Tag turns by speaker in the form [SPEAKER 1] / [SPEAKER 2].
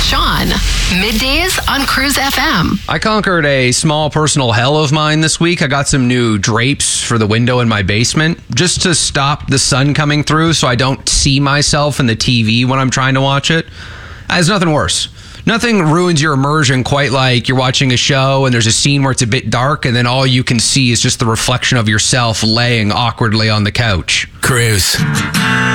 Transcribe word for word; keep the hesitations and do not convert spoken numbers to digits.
[SPEAKER 1] Sean. Middays on Cruise F M.
[SPEAKER 2] I conquered a small personal hell of mine this week. I got some new drapes for the window in my basement just to stop the sun coming through so I don't see myself in the T V when I'm trying to watch it. There's nothing worse. Nothing ruins your immersion quite like you're watching a show and there's a scene where it's a bit dark and then all you can see is just the reflection of yourself laying awkwardly on the couch.
[SPEAKER 3] Cruise.